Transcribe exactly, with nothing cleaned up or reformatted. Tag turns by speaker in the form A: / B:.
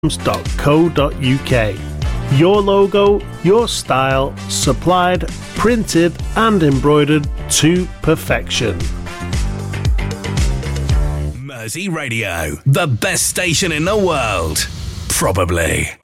A: dot co dot uk. Your logo, your style, supplied, printed and embroidered to perfection.
B: Mersey Radio, the best station in the world. Probably.